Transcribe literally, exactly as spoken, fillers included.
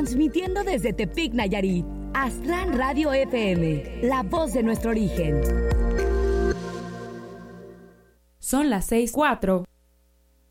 Transmitiendo desde Tepic, Nayarit. Aztlán Radio F M, la voz de nuestro origen. Son las seis cuatro.